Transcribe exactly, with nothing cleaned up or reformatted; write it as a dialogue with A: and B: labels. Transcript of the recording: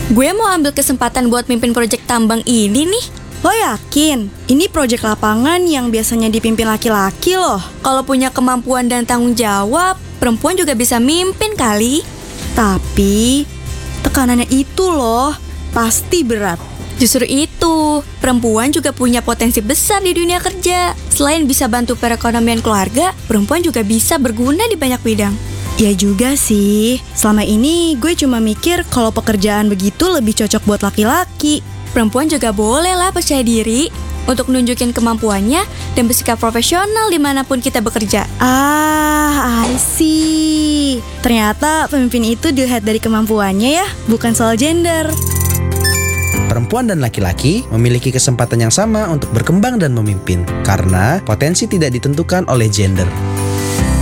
A: Gue mau ambil kesempatan buat mimpin proyek tambang ini nih.
B: Lo yakin? Ini proyek lapangan yang biasanya dipimpin laki-laki loh.
A: Kalau punya kemampuan dan tanggung jawab, perempuan juga bisa mimpin kali.
B: Tapi tekanannya itu loh, pasti berat.
A: Justru itu, perempuan juga punya potensi besar di dunia kerja. Selain bisa bantu perekonomian keluarga, perempuan juga bisa berguna di banyak bidang.
B: Ya juga sih, selama ini gue cuma mikir kalau pekerjaan begitu lebih cocok buat laki-laki.
A: Perempuan juga boleh lah percaya diri untuk nunjukin kemampuannya dan bersikap profesional dimanapun kita bekerja.
B: Ah, I see. Ternyata pemimpin itu dilihat dari kemampuannya ya, bukan soal gender.
C: Perempuan dan laki-laki memiliki kesempatan yang sama untuk berkembang dan memimpin, karena potensi tidak ditentukan oleh gender.